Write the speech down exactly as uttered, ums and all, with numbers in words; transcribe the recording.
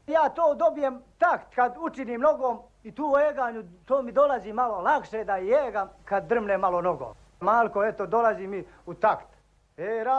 Ja to dobijem takt kad učinim nogom i tu u jeganju to mi dolazi malo lakše da jegam kad drmne malo nogom. Malko, eto, dolazi mi u takt. E,